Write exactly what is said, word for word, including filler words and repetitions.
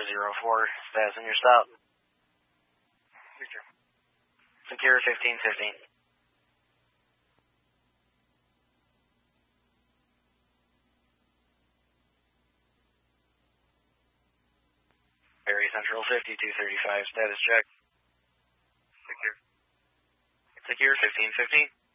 zero four, status in your stop. Secure fifteen fifteen. Barry Central fifty-two thirty-five, status check. Secure. Secure fifteen fifteen.